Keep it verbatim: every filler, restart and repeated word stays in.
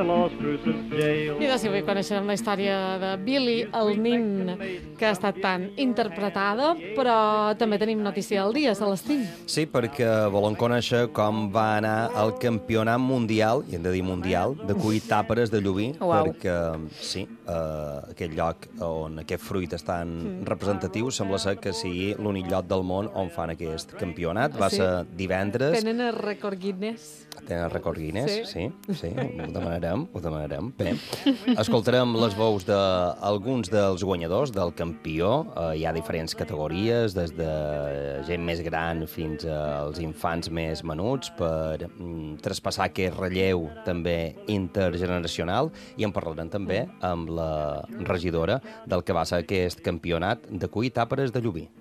I de si avui coneixerem la història de Billy, el nin que ha estat tan interpretada, però també tenim notícia del dia, Celestí. Sí, perquè volem conèixer com va anar el campionat mundial, i hem de dir mundial, de cuir tàperes de Llubí, Uau. perquè, sí, eh, aquest lloc on aquest fruit és tan mm. representatiu sembla ser que sigui l'únic lloc del món on fan aquest campionat. Va Sí. ser divendres. Tenen el rècord Guinness. Tenen el rècord Guinness, sí, Sí. sí, sí, ho demanarem, ho demanarem. Bé, escoltarem les veus d'alguns dels guanyadors del campió. Eh, hi ha diferents categories, des de gent més gran fins als infants més menuts, per mm, traspassar aquest relleu també intergeneracional, i en parlarem també amb la regidora del que va ser aquest campionat de cuir tàperes de Llubí.